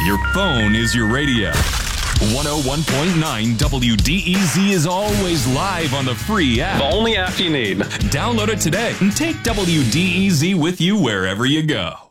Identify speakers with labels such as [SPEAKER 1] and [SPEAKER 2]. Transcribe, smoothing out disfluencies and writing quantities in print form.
[SPEAKER 1] Your phone is your radio. 101.9 WDEZ is always live on the free app.
[SPEAKER 2] The only app you need.
[SPEAKER 1] Download it today and take WDEZ with you wherever you go.